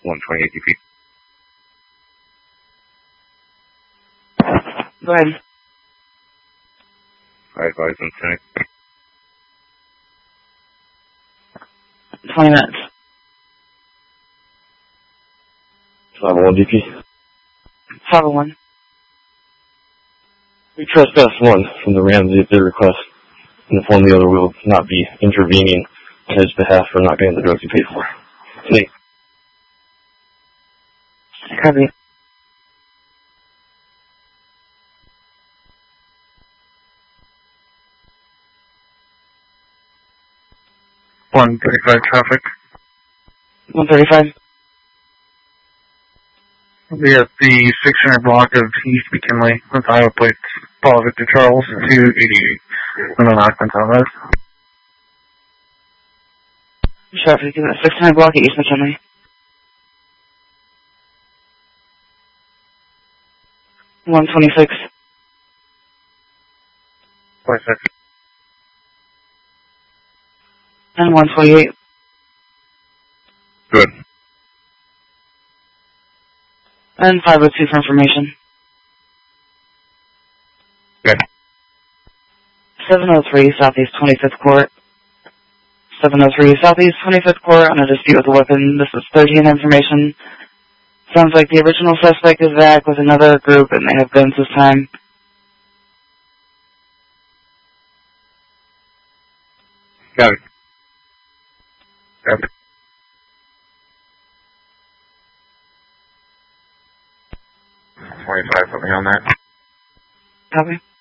128 DP. Go ahead. 5 eyes on 20 minutes. 501 DP. 501. We trespass 1 from the Ramsey at their request and inform the other will not be intervening on his behalf for not getting the drugs he paid for. Nate. Copy. .135 traffic. 135. We at the 600 block of East McKinley with Iowa plates, Paul Victor Charles, 288. And then Gonzalez. Traffic in the 600 block at East McKinley. 126. 26. And 128. Good. And 502 for information. Okay. 703 Southeast 25th Court. 703 Southeast 25th Court on a dispute with a weapon. This is 13 information. Sounds like the original suspect is back with another group and they have guns this time. Got it. Got it. 25, put me on that. Copy.